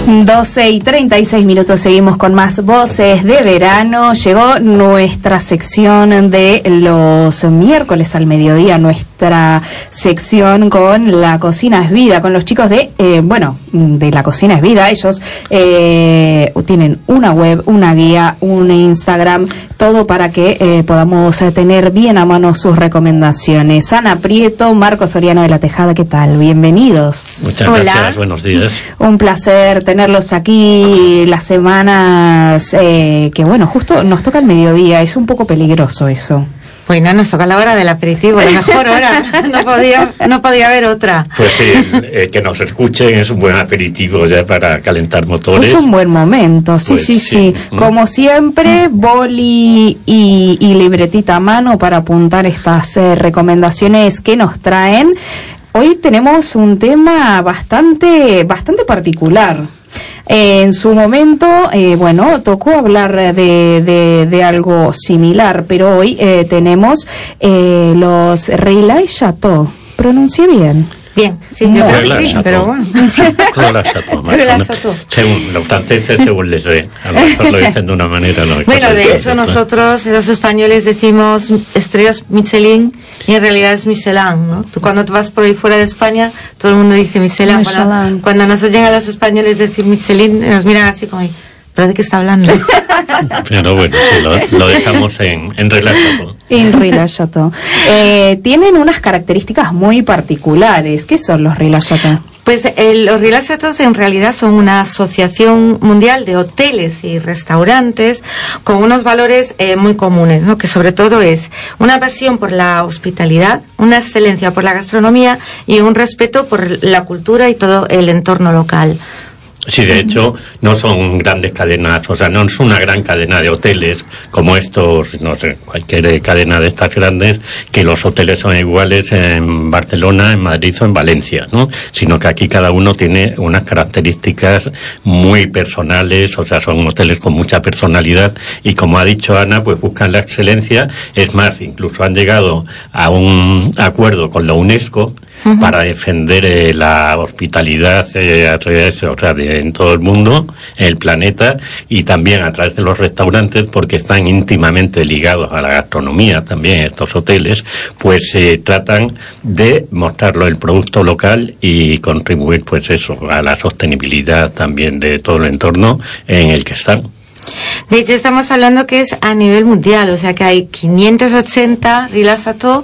12:36, seguimos con más Voces de Verano. Llegó nuestra sección de los miércoles al mediodía, nuestra sección con La Cocina es Vida, con los chicos de La Cocina es Vida. Ellos tienen una web, una guía, un Instagram, todo para que podamos tener bien a mano sus recomendaciones. Ana Prieto, Marco Soriano de la Tejada, ¿qué tal? Bienvenidos. Muchas gracias, buenos días. Un placer tenerlos aquí las semanas justo nos toca el mediodía. Es un poco peligroso eso. Bueno, nos toca la hora del aperitivo, la mejor hora. No podía haber otra. Pues sí, que nos escuchen es un buen aperitivo ya para calentar motores. Es un buen momento, sí, pues, sí. Como siempre, boli y libretita a mano para apuntar estas recomendaciones que nos traen. Hoy tenemos un tema bastante particular. En su momento, tocó hablar de algo similar, pero hoy tenemos los Relais Chateau. ¿Pronuncié bien? Bien, sí, yo creo que sí, pero bueno. Relais Chateau. Según los franceses, según les ve. A lo mejor lo dicen de una manera. No, bueno, de hecho nosotros, los españoles, decimos estrellas Michelin y en realidad es Michelin, ¿no? Tú cuando te vas por ahí fuera de España, todo el mundo dice Michelin. Cuando nos oyen a los españoles decir Michelin, nos miran así como, ¿pero de qué está hablando? Pero bueno, sí, lo dejamos en Relais Chateau. En Relais Chateau. Tienen unas características muy particulares. ¿Qué son los Relais Chateau? Pues los Relais Chateau en realidad son una asociación mundial de hoteles y restaurantes con unos valores muy comunes, ¿no? Que sobre todo es una pasión por la hospitalidad, una excelencia por la gastronomía y un respeto por la cultura y todo el entorno local. Sí, de hecho, no son grandes cadenas, o sea, no es una gran cadena de hoteles como estos, no sé, cualquier cadena de estas grandes, que los hoteles son iguales en Barcelona, en Madrid o en Valencia, ¿no? Sino que aquí cada uno tiene unas características muy personales, o sea, son hoteles con mucha personalidad y, como ha dicho Ana, pues buscan la excelencia. Es más, incluso han llegado a un acuerdo con la UNESCO para defender la hospitalidad en todo el mundo, en el planeta, y también a través de los restaurantes, porque están íntimamente ligados a la gastronomía también estos hoteles, pues tratan de mostrarlo el producto local y contribuir pues eso a la sostenibilidad también de todo el entorno en el que están. De hecho, estamos hablando que es a nivel mundial, o sea que hay 580 Relais Chateau